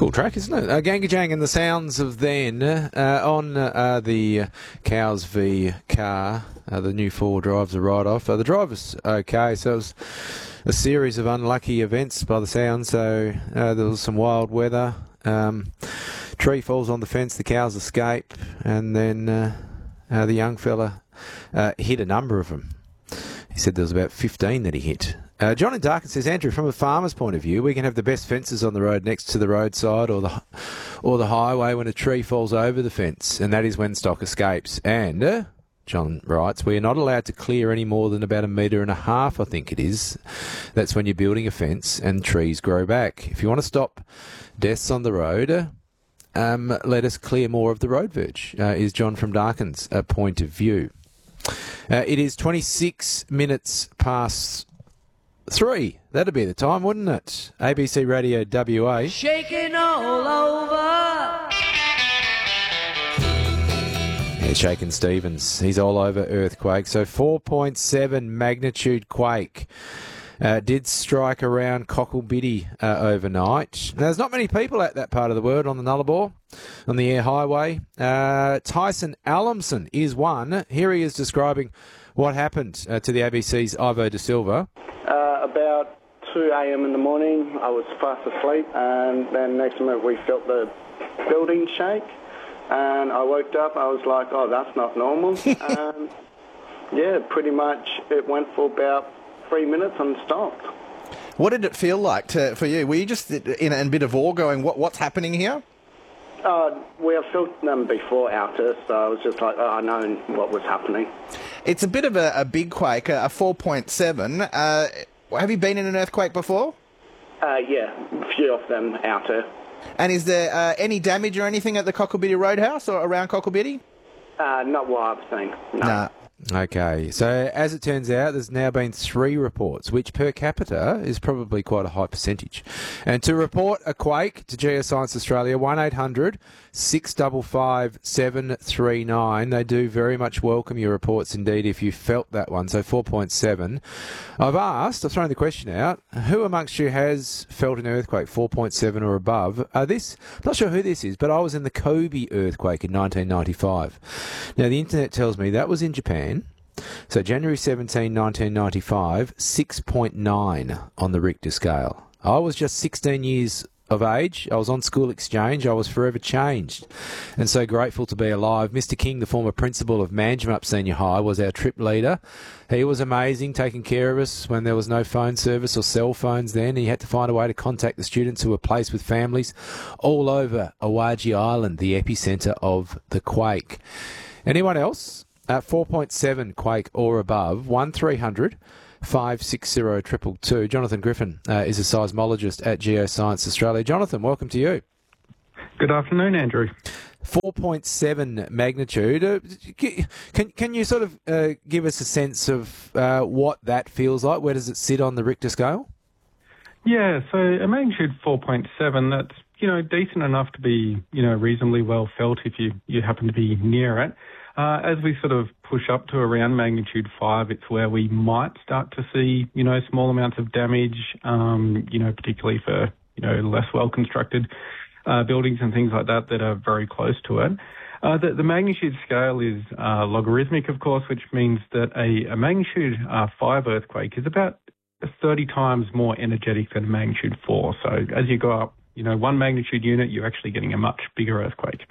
Cool track, isn't it? Gangajang and the sounds of then on the Cows v Car. The new four drives a write-off. The drive was okay, so it was a series of unlucky events by the sound. So there was some wild weather. Tree falls on the fence, the cows escape, and then the young fella hit a number of them. He said there was about 15 that he hit. John in Darkin says, Andrew, from a farmer's point of view, we can have the best fences on the road next to the roadside or the highway when a tree falls over the fence, and that is when stock escapes. And, John writes, we are not allowed to clear any more than about 1.5 metres, I think it is. That's when you're building a fence and trees grow back. If you want to stop deaths on the road, let us clear more of the road verge, is John from Darkin's point of view. It is 26 minutes past 3. That'd be the time, wouldn't it? ABC Radio WA. Shaking all over. Yeah, Shakin' Stevens. He's all over earthquake. So 4.7 magnitude quake did strike around Cocklebiddy overnight. Now, there's not many people at that part of the world on the Nullarbor, on the Air Highway. Tyson Allamson is one. Here he is describing what happened to the ABC's Ivo De Silva. About 2 a.m. in the morning, I was fast asleep, and then next minute we felt the building shake, and I woke up. I was like, oh, that's not normal. Yeah, pretty much it went for about 3 minutes and stopped. What did it feel like for you? Were you just in a bit of awe going, what's happening here? We have felt them before Altus, so I was just like, I know what was happening. It's a bit of a big quake, a 4.7. Have you been in an earthquake before? Yeah, a few of them out there. And is there any damage or anything at the Cocklebiddy Roadhouse or around Cocklebiddy? Not what I've seen, no. Nah. Okay, so as it turns out, there's now been 3 reports, which per capita is probably quite a high percentage. And to report a quake to Geoscience Australia, 1800 655 739. They do very much welcome your reports indeed if you felt that one. So 4.7. I've thrown the question out, who amongst you has felt an earthquake 4.7 or above? I'm not sure who this is, but I was in the Kobe earthquake in 1995. Now, the internet tells me that was in Japan. So January 17, 1995, 6.9 on the Richter scale. I was just 16 years of age. I was on school exchange. I was forever changed and so grateful to be alive. Mr. King, the former principal of Manjimup Senior High, was our trip leader. He was amazing, taking care of us when there was no phone service or cell phones then. He had to find a way to contact the students who were placed with families all over Awaji Island, the epicentre of the quake. Anyone else? 4.7 quake or above, 1300 560 222. Jonathan Griffin is a seismologist at Geoscience Australia. Jonathan, welcome to you. Good afternoon, Andrew. 4.7 magnitude. Can you sort of give us a sense of what that feels like? Where does it sit on the Richter scale? Yeah, so a magnitude 4.7, that's, decent enough to be, reasonably well felt if you happen to be near it. As we sort of push up to around magnitude 5, it's where we might start to see, small amounts of damage, particularly for, less well-constructed buildings and things like that are very close to it. The magnitude scale is logarithmic, of course, which means that a magnitude 5 earthquake is about 30 times more energetic than a magnitude 4. So as you go up, 1 magnitude unit, you're actually getting a much bigger earthquake.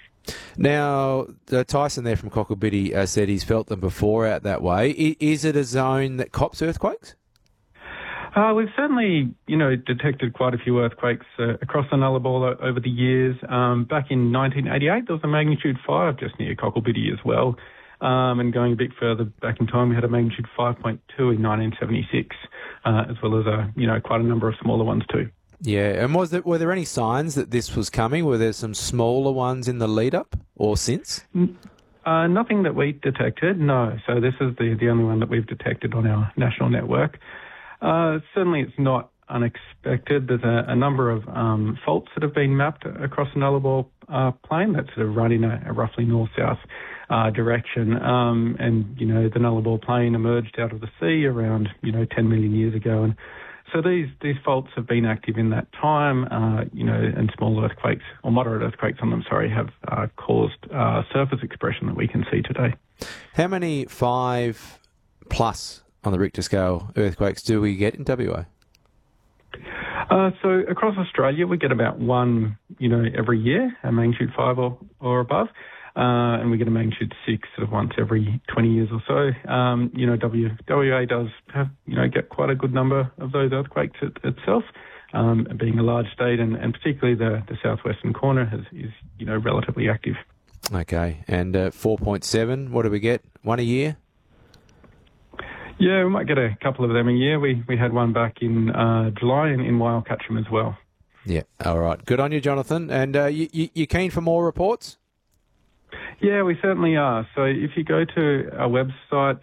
Now, Tyson there from Cocklebiddy said he's felt them before out that way. Is it a zone that cops earthquakes? We've certainly, detected quite a few earthquakes across the Nullarbor over the years. Back in 1988, there was a magnitude 5 just near Cocklebiddy as well. And going a bit further back in time, we had a magnitude 5.2 in 1976, as well as, quite a number of smaller ones too. Yeah, and were there any signs that this was coming? Were there some smaller ones in the lead-up or since? Nothing that we detected, no. So this is the only one that we've detected on our national network. Certainly it's not unexpected. There's a number of faults that have been mapped across the Nullarbor plain that sort of run in a roughly north-south direction. And, the Nullarbor plain emerged out of the sea around, 10 million years ago, and So these faults have been active in that time, and small earthquakes, or moderate earthquakes on them, have caused surface expression that we can see today. How many 5 plus on the Richter scale earthquakes do we get in WA? So across Australia, we get about one, every year, a magnitude 5 or above. And we get a magnitude 6 sort of once every 20 years or so. WA does have, get quite a good number of those earthquakes itself, being a large state, and particularly the southwestern corner is relatively active. Okay, and 4.7, what do we get? One a year? Yeah, we might get a couple of them a year. We had one back in July in Wyalcatcham as well. Yeah, all right. Good on you, Jonathan. And you keen for more reports? Yeah, we certainly are. So if you go to our website,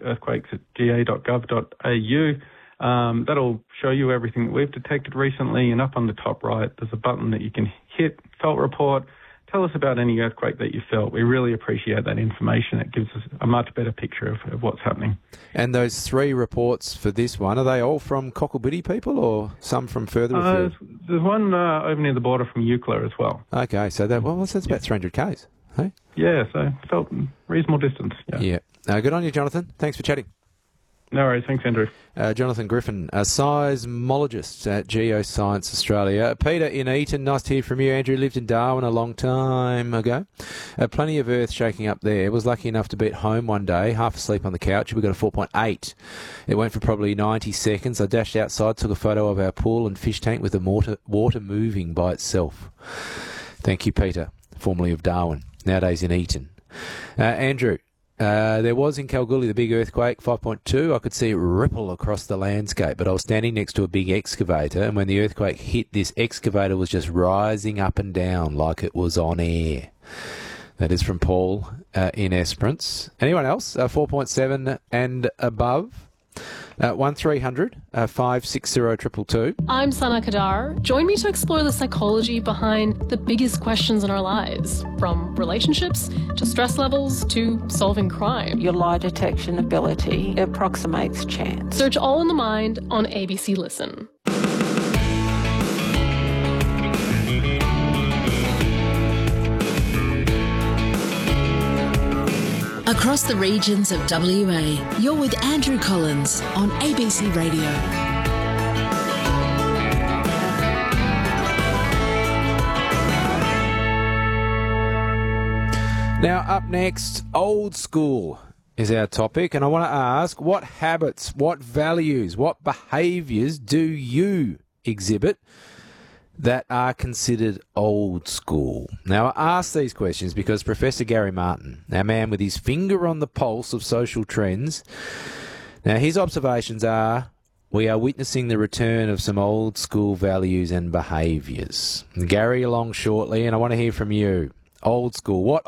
earthquakes@ga.gov.au, that'll show you everything that we've detected recently. And up on the top right, there's a button that you can hit, Felt Report. Tell us about any earthquake that you felt. We really appreciate that information. It gives us a much better picture of what's happening. And those 3 reports for this one, are they all from Cockabiddy people or some from further afield? There's one over near the border from Eucla as well. Okay, so that's about 300 k's. Hey? Yeah, so felt reasonable distance. Yeah. Good on you, Jonathan. Thanks for chatting. No worries. Thanks, Andrew. Jonathan Griffin, a seismologist at Geoscience Australia. Peter in Eaton, nice to hear from you. Andrew lived in Darwin a long time ago. Plenty of earth shaking up there. Was lucky enough to be at home one day, half asleep on the couch. We got a 4.8. It went for probably 90 seconds. I dashed outside, took a photo of our pool and fish tank with the water moving by itself. Thank you, Peter, formerly of Darwin, nowadays in Eaton. Andrew, there was in Kalgoorlie the big earthquake, 5.2. I could see it ripple across the landscape, but I was standing next to a big excavator, and when the earthquake hit, this excavator was just rising up and down like it was on air. That is from Paul in Esperance. Anyone else? 4.7 and above? 1300 560 222. I'm Sana Kadar. Join me to explore the psychology behind the biggest questions in our lives, from relationships to stress levels to solving crime. Your lie detection ability approximates chance. Search All in the Mind on ABC Listen. Across the regions of WA, you're with Andrew Collins on ABC Radio. Now, up next, old school is our topic, and I want to ask, what habits, what values, what behaviours do you exhibit that are considered old school? Now, I ask these questions because Professor Gary Martin, our man with his finger on the pulse of social trends, now his observations are, we are witnessing the return of some old school values and behaviours. Gary along shortly, and I want to hear from you. Old school, what